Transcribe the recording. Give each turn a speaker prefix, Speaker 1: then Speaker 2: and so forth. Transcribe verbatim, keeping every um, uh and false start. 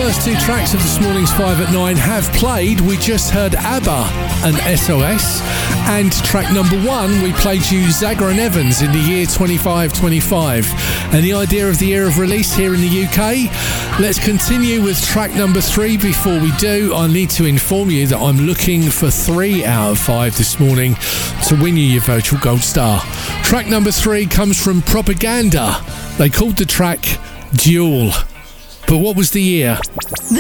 Speaker 1: first two tracks of this morning's five at nine have played. We just heard ABBA and S O S. And track number one, we played you Zaga and Evans in the year twenty-five twenty-five. Any idea of the year of release here in the U K? Let's continue with track number three. Before we do, I need to inform you that I'm looking for three out of five this morning to win you your virtual gold star. Track number three comes from Propaganda. They called the track Duel. But what was the year?